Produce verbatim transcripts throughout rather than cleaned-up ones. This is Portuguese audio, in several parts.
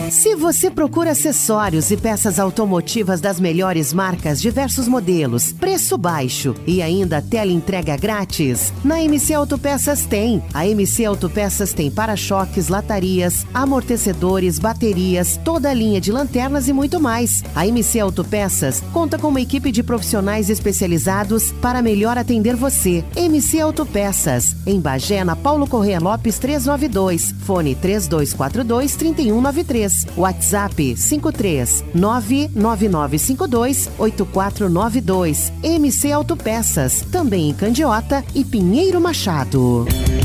Se você procura acessórios e peças automotivas das melhores marcas, diversos modelos, preço baixo e ainda teleentrega grátis, na M C Autopeças tem. A M C Autopeças tem para-choques, latarias, amortecedores, baterias, toda a linha de lanternas e muito mais. A M C Autopeças conta com uma equipe de profissionais especializados para melhor atender você. M C Autopeças, em Bagé, na Paulo Corrêa Lopes trezentos e noventa e dois, fone três dois quatro dois, três um nove três, WhatsApp cinco três nove nove nove cinco dois oito quatro nove dois. M C Autopeças, também em Candiota e Pinheiro Machado.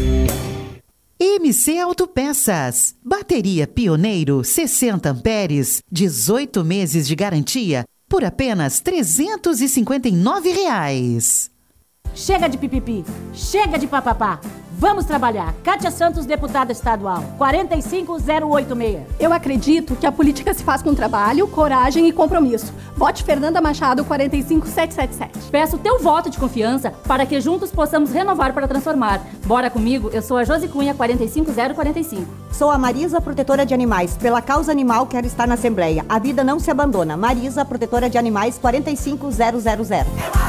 M C Autopeças, bateria Pioneiro sessenta amperes, dezoito meses de garantia por apenas trezentos e cinquenta e nove reais. Chega de pipipi, chega de papapá. Vamos trabalhar. Kátia Santos, deputada estadual, quatro cinco zero oito seis. Eu acredito que a política se faz com trabalho, coragem e compromisso. Vote Fernanda Machado, quatro cinco sete sete sete. Peço teu voto de confiança para que juntos possamos renovar para transformar. Bora comigo, eu sou a Josi Cunha, quatro cinco zero quatro cinco. Sou a Marisa, protetora de animais. Pela causa animal, quero estar na Assembleia. A vida não se abandona. Marisa, protetora de animais, quatro cinco zero zero zero.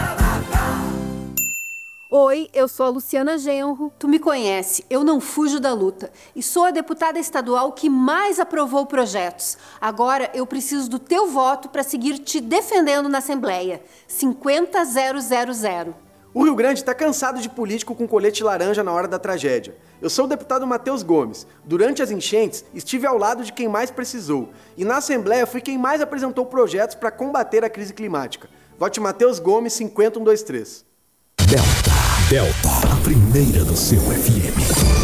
Oi, eu sou a Luciana Genro. Tu me conhece, eu não fujo da luta. E sou a deputada estadual que mais aprovou projetos. Agora eu preciso do teu voto para seguir te defendendo na Assembleia. cinquenta zero zero zero. O Rio Grande está cansado de político com colete laranja na hora da tragédia. Eu sou o deputado Matheus Gomes. Durante as enchentes, estive ao lado de quem mais precisou. E na Assembleia fui quem mais apresentou projetos para combater a crise climática. Vote Matheus Gomes, cinquenta um dois três. Delta. Delta, a primeira do seu F M.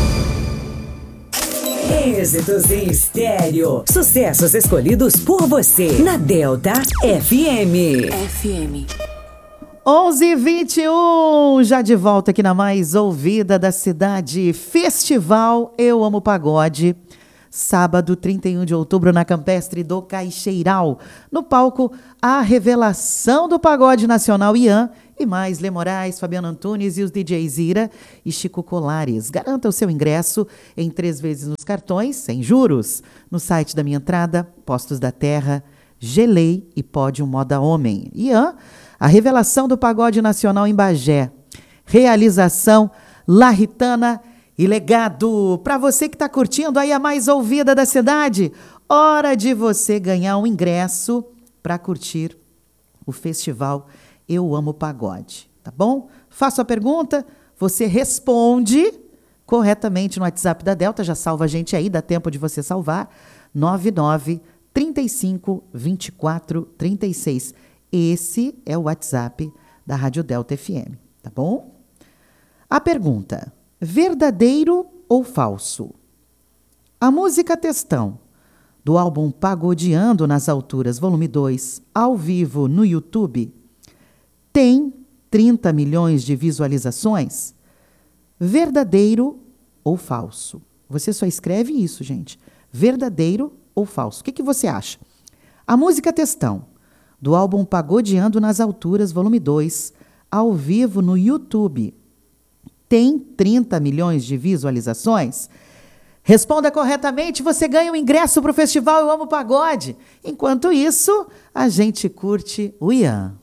Êxitos em estéreo. Sucessos escolhidos por você na Delta F M. F M. onze e vinte e um, já de volta aqui na mais ouvida da cidade. Festival Eu Amo Pagode. Sábado, trinta e um de outubro, na Campestre do Caixeiral. No palco, a revelação do pagode nacional Ian e mais Lê Moraes, Fabiano Antunes e os D Js Ira e Chico Colares. Garanta o seu ingresso em três vezes nos cartões, sem juros, no site da Minha Entrada, Postos da Terra, Gelei e Pódio Moda Homem. Ian, a revelação do pagode nacional em Bagé. Realização Larritana e legado. Para você que está curtindo aí a mais ouvida da cidade, hora de você ganhar um ingresso para curtir o festival Eu Amo Pagode, tá bom? Faço a pergunta, você responde corretamente no WhatsApp da Delta, já salva a gente aí, dá tempo de você salvar, nove nove, trinta e cinco, vinte e quatro, trinta e seis. Esse é o WhatsApp da Rádio Delta F M, tá bom? A pergunta: verdadeiro ou falso? A música Textão, do álbum Pagodeando nas Alturas, volume dois, ao vivo no YouTube, tem trinta milhões de visualizações? Verdadeiro ou falso? Você só escreve isso, gente. Verdadeiro ou falso? O que, que você acha? A música Textão, do álbum Pagodeando nas Alturas, volume dois, ao vivo no YouTube, tem trinta milhões de visualizações? Responda corretamente, você ganha o ingresso para o festival Eu Amo Pagode. Enquanto isso, a gente curte o Ian.